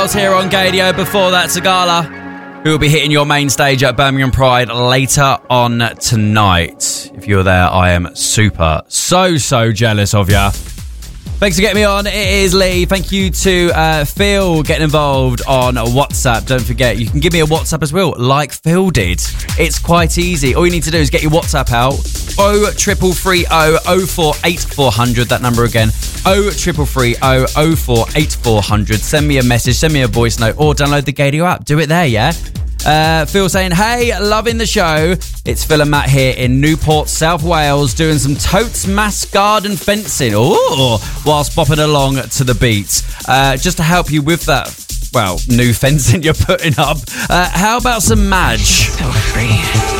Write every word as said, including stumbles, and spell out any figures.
Here on Gadio. Before that, Sagala, who will be hitting your main stage at Birmingham Pride later on tonight. If you're there, I am super, so, so jealous of ya. Thanks for getting me on. It is Lee. Thank you to uh, Phil getting involved on WhatsApp. Don't forget, you can give me a WhatsApp as well, like Phil did. It's quite easy. All you need to do is get your WhatsApp out. oh triple three oh oh four eight four hundred. That number again. oh triple three oh oh four eight four hundred. Send me a message, send me a voice note, or download the Gadio app. Do it there, yeah? Uh, Phil saying, hey, loving the show. It's Phil and Matt here in Newport, South Wales, doing some totes mass garden fencing. Ooh, whilst bopping along to the beats. Uh, just to help you with that, well, new fencing you're putting up. Uh, how about some Madge? So free.